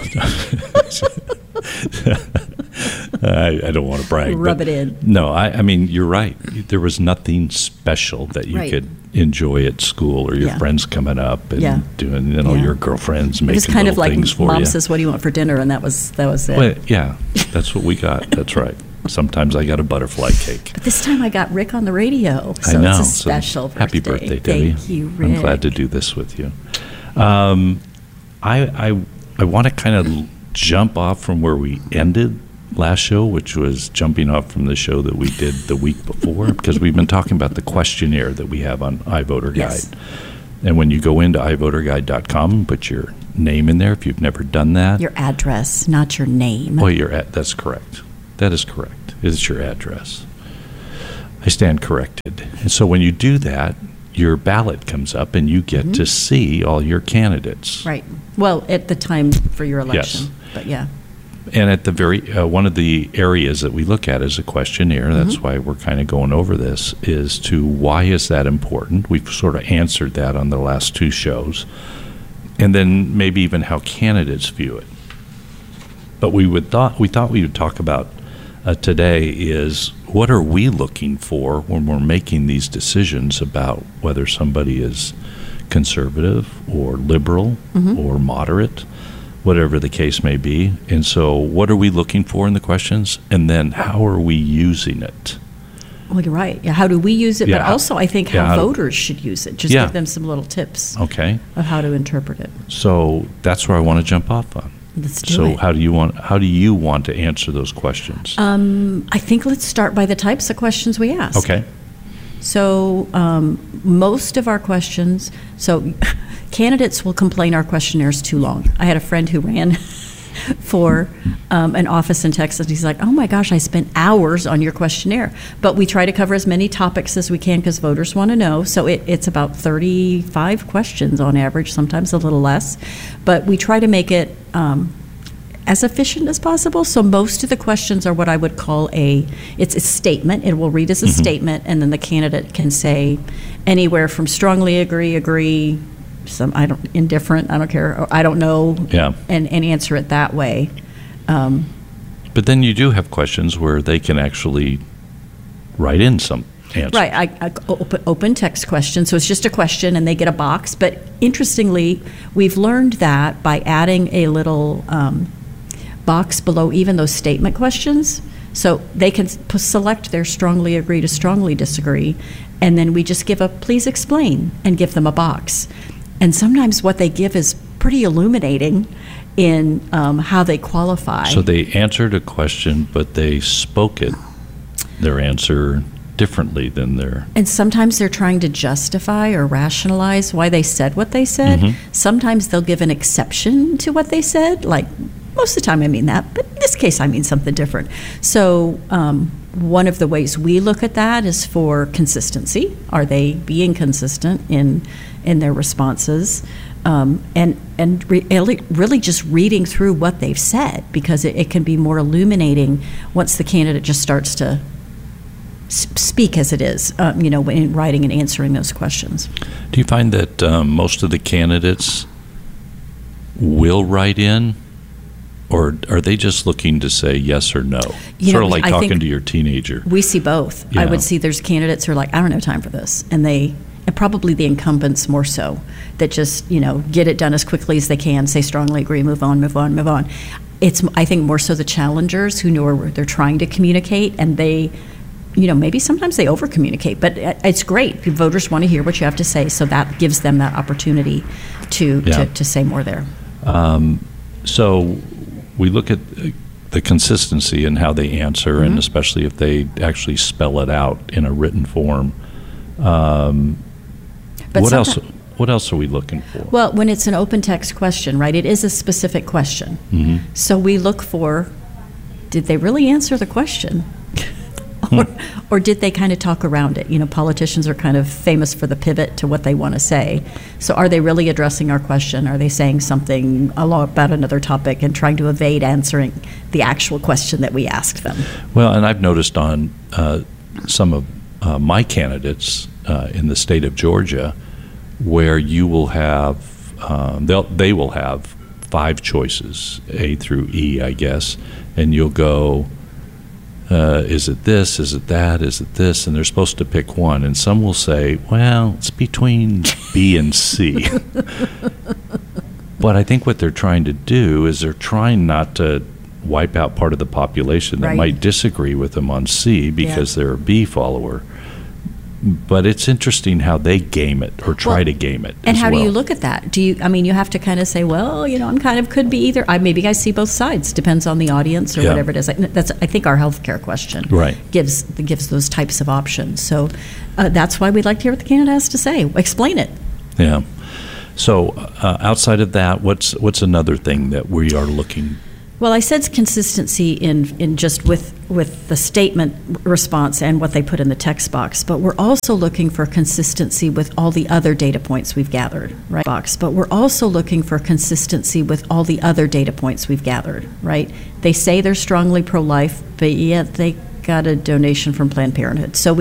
I don't want to brag. Rub it in. No, I mean, you're right. There was nothing special that you could enjoy at school, or your friends coming up and doing, your girlfriends making it was kind little of like things for Mom you. says, "What do you want for dinner?" And that was it. Well, yeah, that's what we got. That's right. Sometimes I got a butterfly cake. But this time I got Rick on the radio, so I know. it's a special birthday. Happy birthday, Debbie. Thank you, Rick. I'm glad to do this with you. I want to kind of jump off from where we ended last show, which was jumping off from the show that we did the week before, because we've been talking about the questionnaire that we have on iVoter Guide. And when you go into iVoterGuide.com and put your name in there, if you've never done that. Your address, not your name. Oh, that's correct. That is correct. It's your address. I stand corrected. And so when you do that, your ballot comes up and you get to see all your candidates. Right. Well, at the time for your election. Yes. But yeah. And at the very one of the areas that we look at is a questionnaire. That's why we're kind of going over this, is to why is that important? We've sort of answered that on the last two shows. And then maybe even how candidates view it. But we thought we would talk about today is, what are we looking for when we're making these decisions about whether somebody is conservative or liberal or moderate, whatever the case may be. And so what are we looking for in the questions? And then how are we using it? Well, you're right. Yeah, how do we use it? Yeah. But also I think how voters should use it. Just give them some little tips of how to interpret it. So that's where I want to jump off on. Let's do so it. how do you want to answer those questions? I think let's start by the types of questions we ask. Okay. So most of our questions, candidates will complain our questionnaire is too long. I had a friend who ran for an office in Texas. He's like, oh my gosh, I spent hours on your questionnaire. But we try to cover as many topics as we can because voters want to know. So it's about 35 questions on average, sometimes a little less. But we try to make it as efficient as possible. So most of the questions are what I would call it's a statement. It will read as a statement, and then the candidate can say anywhere from strongly agree, indifferent, I don't care, or I don't know, and answer it that way. But then you do have questions where they can actually write in some answers. Right, I open text question, so it's just a question and they get a box. But interestingly, we've learned that by adding a little box below even those statement questions, so they can select their strongly agree to strongly disagree, and then we just give a please explain and give them a box. And sometimes what they give is pretty illuminating in how they qualify. So they answered a question, but they spoke their answer differently than their... And sometimes they're trying to justify or rationalize why they said what they said. Sometimes they'll give an exception to what they said, like most of the time I mean that, but in this case I mean something different. So one of the ways we look at that is for consistency. Are they being consistent in their responses? And really just reading through what they've said, because it can be more illuminating once the candidate just starts to speak as it is, in writing and answering those questions. Do you find that most of the candidates will write in, or are they just looking to say yes or no? Sort of like talking to your teenager. We see both. I would see there's candidates who are like, I don't have time for this, and probably the incumbents more so, that just get it done as quickly as they can, say strongly agree, move on. It's, I think, more so the challengers who know where they're trying to communicate, and they maybe sometimes they over communicate, but it's great. Voters want to hear what you have to say, so that gives them that opportunity to say more there. So we look at the consistency in how they answer, and especially if they actually spell it out in a written form. What else are we looking for? Well, when it's an open text question, right, it is a specific question. So we look for, did they really answer the question? Or did they kind of talk around it? Politicians are kind of famous for the pivot to what they want to say. So are they really addressing our question? Are they saying something about another topic and trying to evade answering the actual question that we asked them? Well, and I've noticed on some of my candidates in the state of Georgia, where you will have, they will have 5 choices, A through E, I guess, and you'll go, is it this, is it that, is it this, and they're supposed to pick one, and some will say, well, it's between B and C. But I think what they're trying to do is they're trying not to wipe out part of the population that might disagree with them on C because they're a B follower. But it's interesting how they game it or try to game it. And how do you look at that? You have to kind of say, well, I'm kind of could be either. Maybe I see both sides. Depends on the audience or whatever it is. That's I think our healthcare question gives those types of options. So that's why we'd like to hear what the candidate has to say. Explain it. Yeah. So outside of that, what's another thing that we are looking? Well, I said consistency in just with the statement response and what they put in the text box, but we're also looking for consistency with all the other data points we've gathered, right? But we're also looking for consistency with all the other data points we've gathered, right? They say they're strongly pro-life, but yet they got a donation from Planned Parenthood. So